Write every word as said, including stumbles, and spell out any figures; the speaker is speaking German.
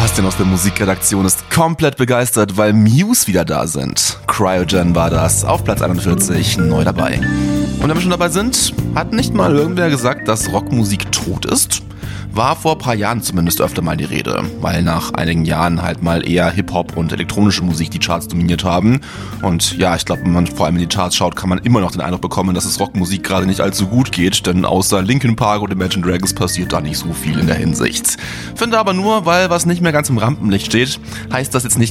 Sebastian aus der Musikredaktion ist komplett begeistert, weil Muse wieder da sind. Cryogen war das, auf Platz einundvierzig, neu dabei. Und wenn wir schon dabei sind, hat nicht mal irgendwer gesagt, dass Rockmusik tot ist? War vor ein paar Jahren zumindest öfter mal die Rede, weil nach einigen Jahren halt mal eher Hip-Hop und elektronische Musik die Charts dominiert haben. Und ja, ich glaube, wenn man vor allem in die Charts schaut, kann man immer noch den Eindruck bekommen, dass es Rockmusik gerade nicht allzu gut geht, denn außer Linkin Park und Imagine Dragons passiert da nicht so viel in der Hinsicht. Finde aber nur, weil was nicht mehr ganz im Rampenlicht steht, heißt das jetzt nicht